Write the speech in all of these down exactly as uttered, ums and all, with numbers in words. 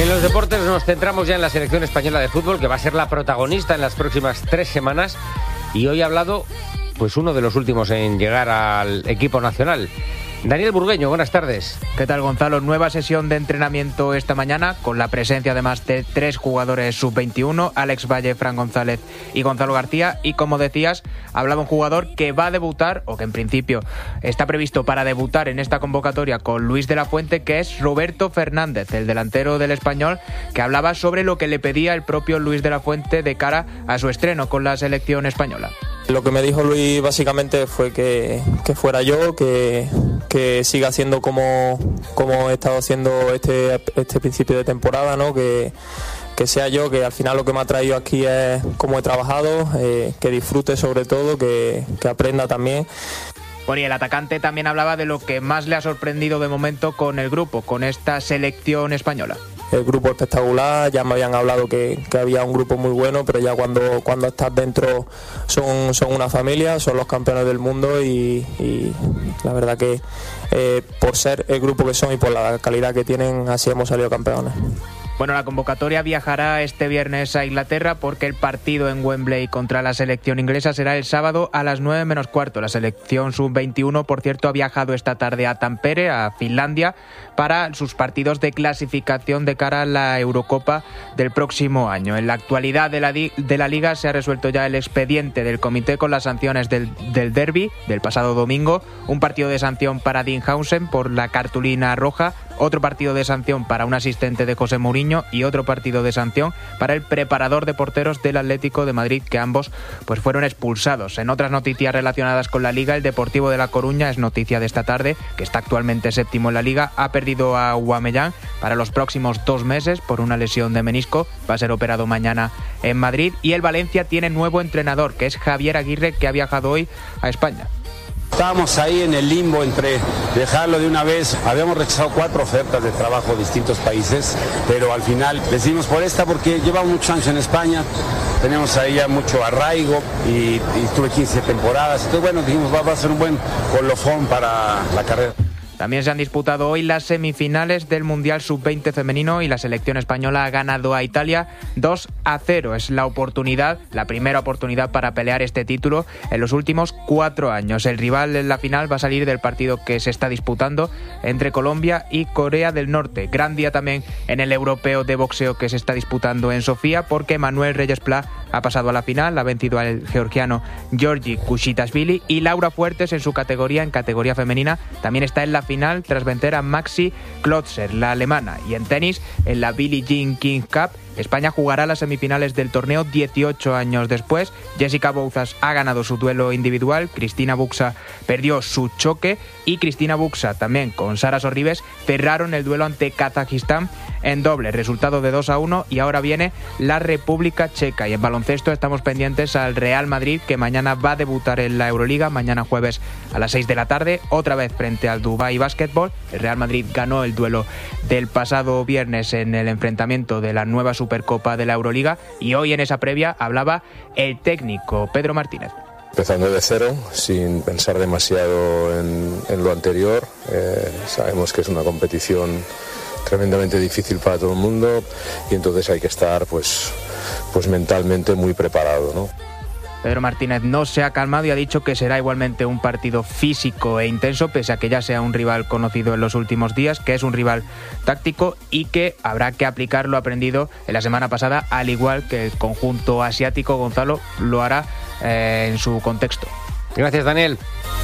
En los deportes nos centramos ya en la selección española de fútbol, que va a ser la protagonista en las próximas tres semanas. Y hoy ha hablado, pues, uno de los últimos en llegar al equipo nacional. Daniel Burgueño, buenas tardes. ¿Qué tal, Gonzalo? Nueva sesión de entrenamiento esta mañana, con la presencia además de tres jugadores sub veintiuno, Alex Valle, Fran González y Gonzalo García. Y como decías, hablaba un jugador que va a debutar, o que en principio está previsto para debutar en esta convocatoria con Luis de la Fuente, que es Roberto Fernández, el delantero del Español, que hablaba sobre lo que le pedía el propio Luis de la Fuente de cara a su estreno con la selección española. Lo que me dijo Luis básicamente fue que, que fuera yo, que, que siga haciendo como, como he estado haciendo este, este principio de temporada, ¿no? Que, que sea yo, que al final lo que me ha traído aquí es cómo he trabajado, eh, que disfrute sobre todo, que, que aprenda también. Bueno, y el atacante también hablaba de lo que más le ha sorprendido de momento con el grupo, con esta selección española. El grupo espectacular, ya me habían hablado que, que había un grupo muy bueno, pero ya cuando, cuando estás dentro son, son una familia, son los campeones del mundo y, y la verdad que eh, por ser el grupo que son y por la calidad que tienen, así hemos salido campeones. Bueno, la convocatoria viajará este viernes a Inglaterra porque el partido en Wembley contra la selección inglesa será el sábado a las nueve menos cuarto. La selección sub veintiuno, por cierto, ha viajado esta tarde a Tampere, a Finlandia, para sus partidos de clasificación de cara a la Eurocopa del próximo año. En la actualidad de la, de la Liga se ha resuelto ya el expediente del comité con las sanciones del, del derbi del pasado domingo. Un partido de sanción para Dinhausen por la cartulina roja, otro partido de sanción para un asistente de José Mourinho y otro partido de sanción para el preparador de porteros del Atlético de Madrid, que ambos pues fueron expulsados. En otras noticias relacionadas con la Liga, el Deportivo de La Coruña, es noticia de esta tarde, que está actualmente séptimo en la Liga, ha perdido a Aubameyang para los próximos dos meses por una lesión de menisco. Va a ser operado mañana en Madrid. Y el Valencia tiene nuevo entrenador, que es Javier Aguirre, que ha viajado hoy a España. Estábamos ahí en el limbo entre dejarlo de una vez. Habíamos rechazado cuatro ofertas de trabajo de distintos países, pero al final decidimos por esta porque llevamos muchos años en España, tenemos ahí ya mucho arraigo y, y estuve quince temporadas. Entonces, bueno, dijimos, va, va a ser un buen colofón para la carrera. También se han disputado hoy las semifinales del Mundial sub veinte femenino y la selección española ha ganado a Italia dos a cero. Es la oportunidad, la primera oportunidad para pelear este título en los últimos cuatro años. El rival en la final va a salir del partido que se está disputando entre Colombia y Corea del Norte. Gran día también en el europeo de boxeo que se está disputando en Sofía, porque Manuel Reyes Pla ha pasado a la final, ha vencido al georgiano Georgi Kushitashvili, y Laura Fuertes en su categoría, en categoría femenina, también está en la final tras vencer a Maxi Klotzer, la alemana. Y en tenis, en la Billie Jean King Cup, España jugará las semifinales del torneo dieciocho años después. Jessica Bouzas ha ganado su duelo individual, Cristina Buxa perdió su choque y Cristina Buxa también con Sara Sorribes cerraron el duelo ante Kazajistán en doble, resultado de dos a uno, y ahora viene la República Checa. Y en baloncesto estamos pendientes al Real Madrid, que mañana va a debutar en la Euroliga, mañana jueves a las seis de la tarde, otra vez frente al Dubai Basketball. El Real Madrid ganó el duelo del pasado viernes en el enfrentamiento de la nueva Supercopa de la Euroliga, y hoy en esa previa hablaba el técnico Pedro Martínez. Empezando de cero, sin pensar demasiado en, en lo anterior. Eh, sabemos que es una competición tremendamente difícil para todo el mundo y entonces hay que estar pues, pues mentalmente muy preparado, ¿no? Pedro Martínez no se ha calmado y ha dicho que será igualmente un partido físico e intenso, pese a que ya sea un rival conocido en los últimos días, que es un rival táctico y que habrá que aplicar lo aprendido en la semana pasada, al igual que el conjunto asiático. Gonzalo lo hará eh, en su contexto. Gracias, Daniel.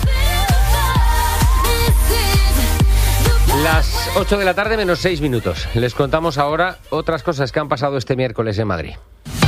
Las ocho de la tarde menos seis minutos. Les contamos ahora otras cosas que han pasado este miércoles en Madrid.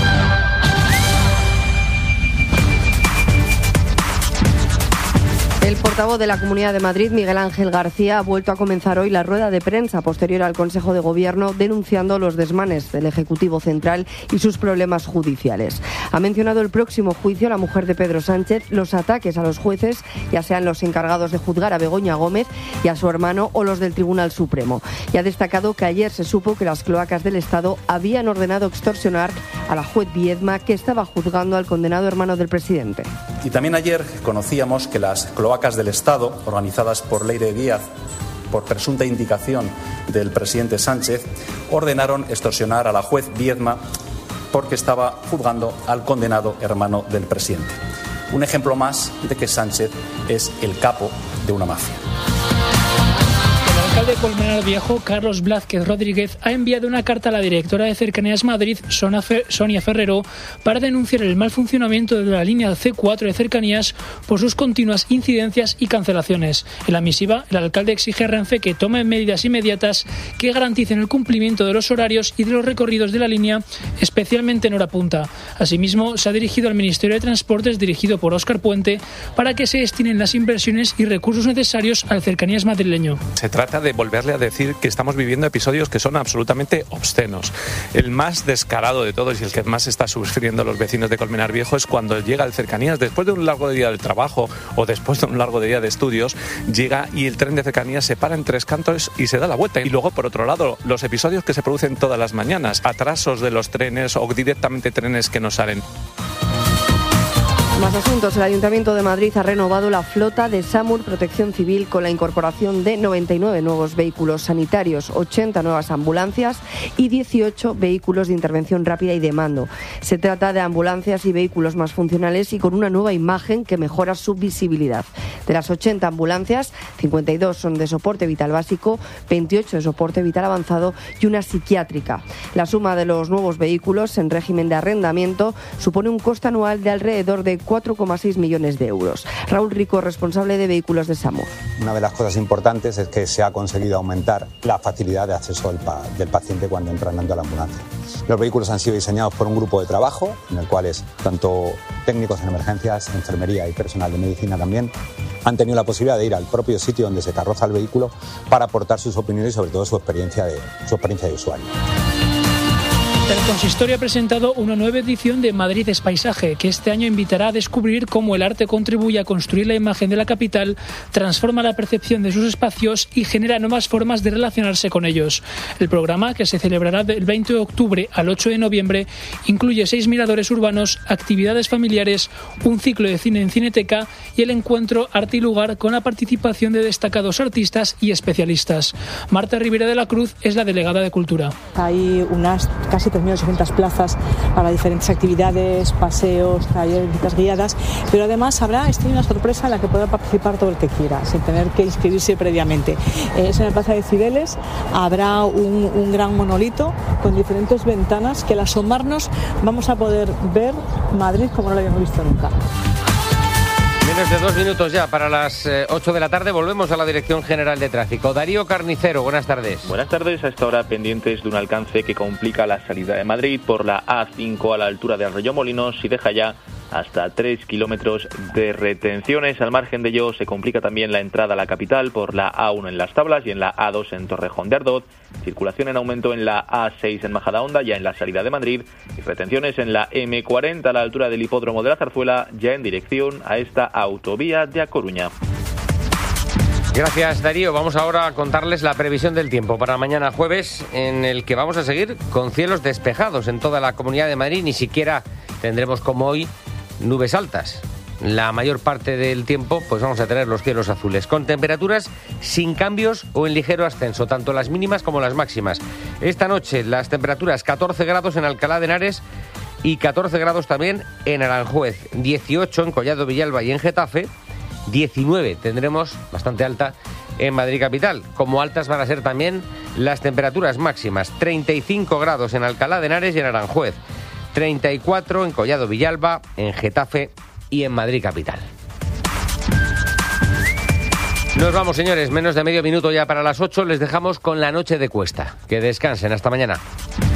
El portavoz de la Comunidad de Madrid, Miguel Ángel García, ha vuelto a comenzar hoy la rueda de prensa posterior al Consejo de Gobierno, denunciando los desmanes del Ejecutivo Central y sus problemas judiciales. Ha mencionado el próximo juicio a la mujer de Pedro Sánchez, los ataques a los jueces, ya sean los encargados de juzgar a Begoña Gómez y a su hermano o los del Tribunal Supremo. Y ha destacado que ayer se supo que las cloacas del Estado habían ordenado extorsionar a la juez Viedma, que estaba juzgando al condenado hermano del presidente. Y también ayer conocíamos que las cloacas del Estado, organizadas por Leire Díaz por presunta indicación del presidente Sánchez, ordenaron extorsionar a la juez Viedma porque estaba juzgando al condenado hermano del presidente. Un ejemplo más de que Sánchez es el capo de una mafia. El alcalde de Colmenar Viejo, Carlos Blázquez Rodríguez, ha enviado una carta a la directora de Cercanías Madrid, Sonia Ferrero, para denunciar el mal funcionamiento de la línea C cuatro de Cercanías por sus continuas incidencias y cancelaciones. En la misiva, el alcalde exige a Renfe que tome medidas inmediatas que garanticen el cumplimiento de los horarios y de los recorridos de la línea, especialmente en hora punta. Asimismo, se ha dirigido al Ministerio de Transportes, dirigido por Óscar Puente, para que se destinen las inversiones y recursos necesarios al Cercanías madrileño. Se trata de volverle a decir que estamos viviendo episodios que son absolutamente obscenos. El más descarado de todos y el que más está sufriendo los vecinos de Colmenar Viejo es cuando llega el Cercanías después de un largo día de trabajo o después de un largo día de estudios, llega y el tren de Cercanías se para en Tres Cantos y se da la vuelta. Y luego, por otro lado, los episodios que se producen todas las mañanas, atrasos de los trenes o directamente trenes que no salen. Más asuntos. El Ayuntamiento de Madrid ha renovado la flota de SAMUR Protección Civil con la incorporación de noventa y nueve nuevos vehículos sanitarios, ochenta nuevas ambulancias y dieciocho vehículos de intervención rápida y de mando. Se trata de ambulancias y vehículos más funcionales y con una nueva imagen que mejora su visibilidad. De las ochenta ambulancias, cincuenta y dos son de soporte vital básico, veintiocho de soporte vital avanzado y una psiquiátrica. La suma de los nuevos vehículos en régimen de arrendamiento supone un coste anual de alrededor de cuatro coma seis millones de euros. Raúl Rico, responsable de vehículos de SAMUR. Una de las cosas importantes es que se ha conseguido aumentar la facilidad de acceso del, pa- del paciente cuando entra andando a la ambulancia. Los vehículos han sido diseñados por un grupo de trabajo, en el cual es tanto técnicos en emergencias, enfermería y personal de medicina también, han tenido la posibilidad de ir al propio sitio donde se carroza el vehículo para aportar sus opiniones y sobre todo su experiencia de, su experiencia de usuario. El consistorio ha presentado una nueva edición de Madrid es Paisaje, que este año invitará a descubrir cómo el arte contribuye a construir la imagen de la capital, transforma la percepción de sus espacios y genera nuevas formas de relacionarse con ellos. El programa, que se celebrará del veinte de octubre al ocho de noviembre, incluye seis miradores urbanos, actividades familiares, un ciclo de cine en Cineteca y el encuentro Arte y Lugar con la participación de destacados artistas y especialistas. Marta Rivera de la Cruz es la delegada de Cultura. Hay unas casi tres mil ochocientas plazas para diferentes actividades, paseos, talleres, visitas guiadas, pero además habrá este año una sorpresa en la que podrá participar todo el que quiera, sin tener que inscribirse previamente. Es en la Plaza de Cibeles, habrá un, un gran monolito con diferentes ventanas que al asomarnos vamos a poder ver Madrid como no lo habíamos visto nunca. Menos de dos minutos ya para las eh, ocho de la tarde. Volvemos a la Dirección General de Tráfico. Darío Carnicero, buenas tardes. Buenas tardes. A esta hora pendientes de un alcance que complica la salida de Madrid por la A cinco a la altura de Arroyomolinos y deja ya hasta tres kilómetros de retenciones. Al margen de ello, se complica también la entrada a la capital por la A uno en Las Tablas y en la A dos en Torrejón de Ardoz. Circulación en aumento en la A seis en Majadahonda, ya en la salida de Madrid. Y retenciones en la eme cuarenta a la altura del hipódromo de la Zarzuela, ya en dirección a esta autovía de A Coruña. Gracias, Darío. Vamos ahora a contarles la previsión del tiempo para mañana jueves, en el que vamos a seguir con cielos despejados en toda la Comunidad de Madrid. Ni siquiera tendremos, como hoy, nubes altas. La mayor parte del tiempo pues vamos a tener los cielos azules, con temperaturas sin cambios o en ligero ascenso, tanto las mínimas como las máximas. Esta noche las temperaturas catorce grados en Alcalá de Henares y catorce grados también en Aranjuez, dieciocho en Collado Villalba y en Getafe, diecinueve tendremos, bastante alta, en Madrid capital. Como altas van a ser también las temperaturas máximas, treinta y cinco grados en Alcalá de Henares y en Aranjuez, treinta y cuatro en Collado Villalba, en Getafe y en Madrid capital. Nos vamos, señores, menos de medio minuto ya para las ocho. Les dejamos con la noche de Cuesta. Que descansen, hasta mañana.